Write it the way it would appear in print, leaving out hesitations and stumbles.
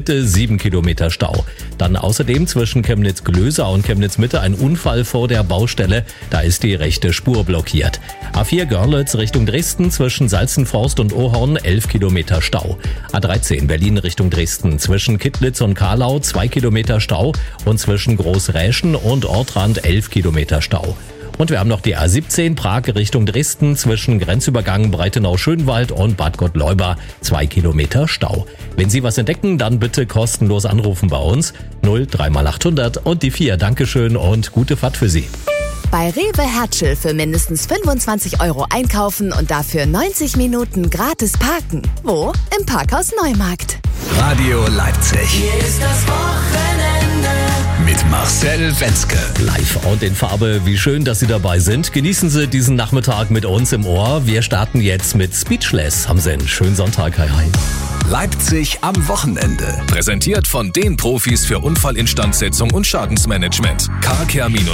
Mitte 7 Kilometer Stau. Dann außerdem zwischen Chemnitz-Glösa und Chemnitz-Mitte ein Unfall vor der Baustelle. Da ist die rechte Spur blockiert. A4 Görlitz Richtung Dresden zwischen Salzenforst und Ohorn 11 Kilometer Stau. A13 Berlin Richtung Dresden zwischen Kittlitz und Karlau 2 Kilometer Stau und zwischen Großräschen und Ortrand 11 Kilometer Stau. Und wir haben noch die A17 Prag Richtung Dresden zwischen Grenzübergang Breitenau-Schönwald und Bad Gottleuba 2 Kilometer Stau. Wenn Sie was entdecken, dann bitte kostenlos anrufen bei uns 03x800 und die 4. Dankeschön und gute Fahrt für Sie. Bei Rewe Hertschel für mindestens 25 € einkaufen und dafür 90 Minuten gratis parken. Wo? Im Parkhaus Neumarkt. Radio Leipzig. Hier ist das Wochenende. Mit Marcel Wenzke. Live und in Farbe, wie schön, dass Sie dabei sind. Genießen Sie diesen Nachmittag mit uns im Ohr. Wir starten jetzt mit Speechless. Haben Sie einen schönen Sonntag. Hi, hi. Leipzig am Wochenende. Präsentiert von den Profis für Unfallinstandsetzung und Schadensmanagement. carcare-leipzig.de